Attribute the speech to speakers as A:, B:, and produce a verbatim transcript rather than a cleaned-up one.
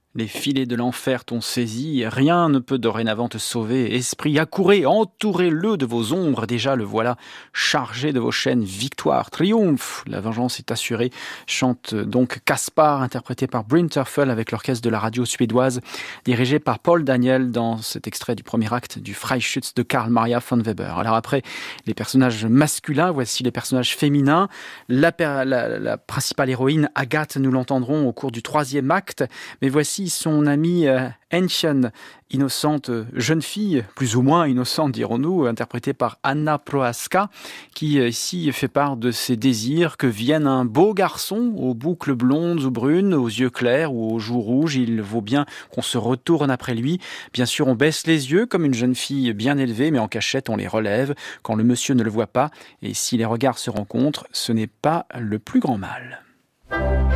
A: Les filets de l'enfer t'ont saisi, rien ne peut dorénavant te sauver. Esprit, accourez, entourez-le de vos ombres. Déjà le voilà chargé de vos chaînes. Victoire, triomphe, la vengeance est assurée. Chante donc Caspar, interprété par Bryn Terfel avec l'orchestre de la radio suédoise, dirigé par Paul Daniel dans cet extrait du premier acte du Freischütz de Karl Maria von Weber. Alors après les personnages masculins, voici les personnages féminins. La, la, la principale héroïne, Agathe, nous l'entendrons au cours du troisième acte, mais voici son amie euh, Ancient, innocente euh, jeune fille, plus ou moins innocente dirons-nous, interprétée par Anna Prohaska, qui euh, ici fait part de ses désirs que vienne un beau garçon aux boucles blondes ou brunes, aux yeux clairs ou aux joues rouges. Il vaut bien qu'on se retourne après lui. Bien sûr, on baisse les yeux comme une jeune fille bien élevée, mais en cachette, on les relève quand le monsieur ne le voit pas. Et si les regards se rencontrent, ce n'est pas le plus grand mal.